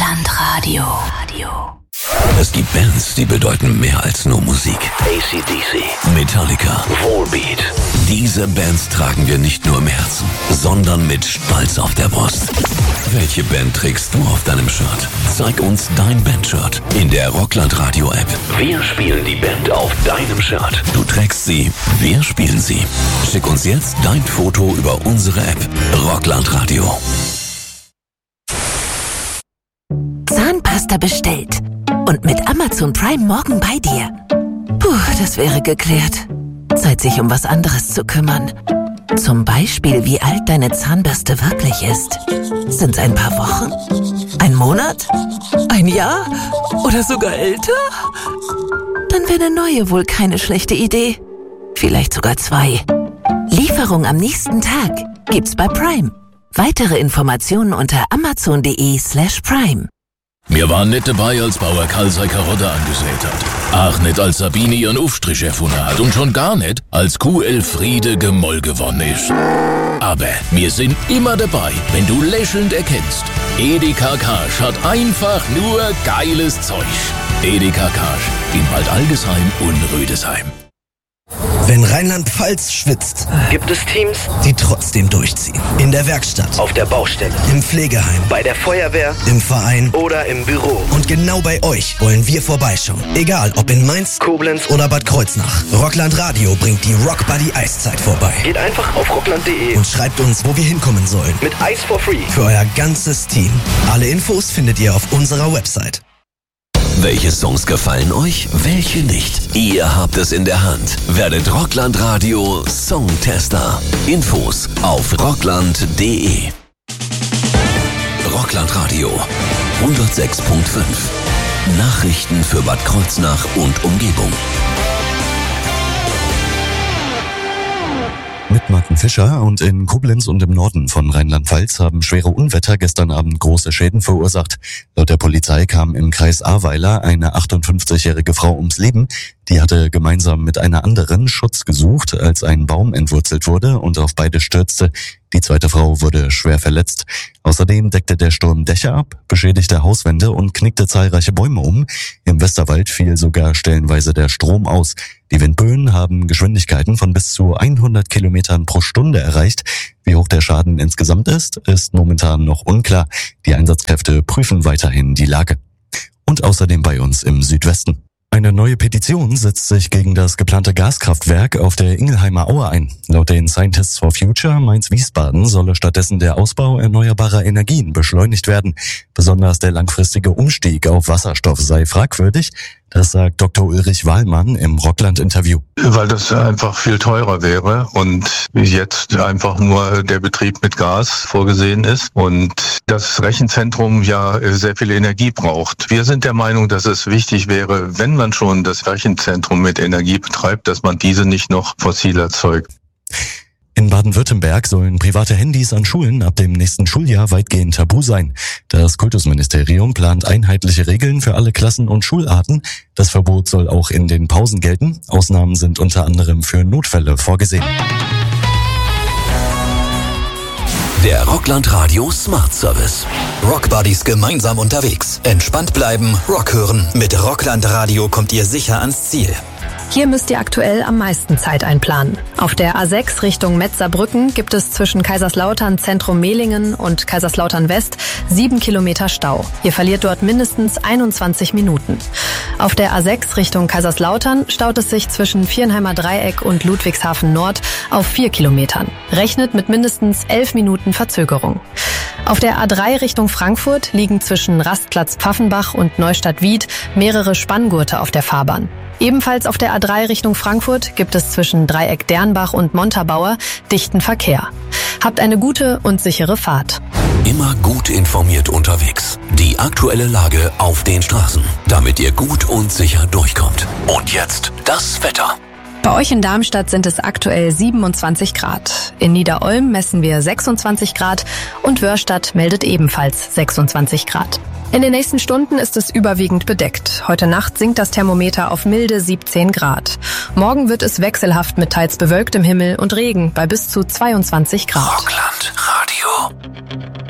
Rockland Radio. Es gibt Bands, die bedeuten mehr als nur Musik. AC/DC, Metallica, Volbeat. Diese Bands tragen wir nicht nur im Herzen, sondern mit Stolz auf der Brust. Welche Band trägst du auf deinem Shirt? Zeig uns dein Bandshirt in der Rockland Radio App. Wir spielen die Band auf deinem Shirt. Du trägst sie, wir spielen sie. Schick uns jetzt dein Foto über unsere App. Rockland Radio. Zahnpasta bestellt. Und mit Amazon Prime morgen bei dir. Puh, das wäre geklärt. Zeit, sich um was anderes zu kümmern. Zum Beispiel, wie alt deine Zahnbürste wirklich ist. Sind's ein paar Wochen? Ein Monat? Ein Jahr? Oder sogar älter? Dann wäre eine neue wohl keine schlechte Idee. Vielleicht sogar 2. Lieferung am nächsten Tag gibt's bei Prime. Weitere Informationen unter amazon.de/prime. Wir waren nicht dabei, als Bauer Karl seine Karotte angesät hat. Ach, nicht als Sabine ihren Aufstrich erfunden hat. Und schon gar nicht, als Kuh Elfriede Gemoll gewonnen ist. Aber wir sind immer dabei, wenn du lächelnd erkennst. Edeka Karsch hat einfach nur geiles Zeug. Edeka Karsch in Bad Algesheim und Rüdesheim. Wenn Rheinland-Pfalz schwitzt, gibt es Teams, die trotzdem durchziehen. In der Werkstatt, auf der Baustelle, im Pflegeheim, bei der Feuerwehr, im Verein oder im Büro. Und genau bei euch wollen wir vorbeischauen. Egal, ob in Mainz, Koblenz oder Bad Kreuznach. Rockland Radio bringt die Rockbuddy Eiszeit vorbei. Geht einfach auf rockland.de und schreibt uns, wo wir hinkommen sollen. Mit Eis for free. Für euer ganzes Team. Alle Infos findet ihr auf unserer Website. Welche Songs gefallen euch? Welche nicht? Ihr habt es in der Hand. Werdet Rockland Radio Songtester. Infos auf rockland.de. Rockland Radio 106.5. Nachrichten für Bad Kreuznach und Umgebung. Mit Martin Fischer, und in Koblenz und im Norden von Rheinland-Pfalz haben schwere Unwetter gestern Abend große Schäden verursacht. Laut der Polizei kam im Kreis Ahrweiler eine 58-jährige Frau ums Leben. Die hatte gemeinsam mit einer anderen Schutz gesucht, als ein Baum entwurzelt wurde und auf beide stürzte. Die zweite Frau wurde schwer verletzt. Außerdem deckte der Sturm Dächer ab, beschädigte Hauswände und knickte zahlreiche Bäume um. Im Westerwald fiel sogar stellenweise der Strom aus. Die Windböen haben Geschwindigkeiten von bis zu 100 Kilometern pro Stunde erreicht. Wie hoch der Schaden insgesamt ist momentan noch unklar. Die Einsatzkräfte prüfen weiterhin die Lage. Und außerdem bei uns im Südwesten. Eine neue Petition setzt sich gegen das geplante Gaskraftwerk auf der Ingelheimer Aue ein. Laut den Scientists for Future Mainz-Wiesbaden solle stattdessen der Ausbau erneuerbarer Energien beschleunigt werden. Besonders der langfristige Umstieg auf Wasserstoff sei fragwürdig. Das sagt Dr. Ulrich Wahlmann im Rockland-Interview. Weil das einfach viel teurer wäre und jetzt einfach nur der Betrieb mit Gas vorgesehen ist und das Rechenzentrum ja sehr viel Energie braucht. Wir sind der Meinung, dass es wichtig wäre, wenn man schon das Rechenzentrum mit Energie betreibt, dass man diese nicht noch fossil erzeugt. In Baden-Württemberg sollen private Handys an Schulen ab dem nächsten Schuljahr weitgehend tabu sein. Das Kultusministerium plant einheitliche Regeln für alle Klassen und Schularten. Das Verbot soll auch in den Pausen gelten. Ausnahmen sind unter anderem für Notfälle vorgesehen. Der Rockland Radio Smart Service. Rockbuddies gemeinsam unterwegs. Entspannt bleiben, Rock hören. Mit Rockland Radio kommt ihr sicher ans Ziel. Hier müsst ihr aktuell am meisten Zeit einplanen. Auf der A6 Richtung Metzerbrücken gibt es zwischen Kaiserslautern Zentrum Mehlingen und Kaiserslautern West 7 Kilometer Stau. Ihr verliert dort mindestens 21 Minuten. Auf der A6 Richtung Kaiserslautern staut es sich zwischen Viernheimer Dreieck und Ludwigshafen Nord auf 4 Kilometern. Rechnet mit mindestens 11 Minuten Verzögerung. Auf der A3 Richtung Frankfurt liegen zwischen Rastplatz Pfaffenbach und Neustadt-Wied mehrere Spanngurte auf der Fahrbahn. Ebenfalls auf der A3 Richtung Frankfurt gibt es zwischen Dreieck Dernbach und Montabaur dichten Verkehr. Habt eine gute und sichere Fahrt. Immer gut informiert unterwegs. Die aktuelle Lage auf den Straßen, damit ihr gut und sicher durchkommt. Und jetzt das Wetter. Bei euch in Darmstadt sind es aktuell 27 Grad. In Niederolm messen wir 26 Grad und Wörstadt meldet ebenfalls 26 Grad. In den nächsten Stunden ist es überwiegend bedeckt. Heute Nacht sinkt das Thermometer auf milde 17 Grad. Morgen wird es wechselhaft mit teils bewölktem Himmel und Regen bei bis zu 22 Grad. Rockland Radio.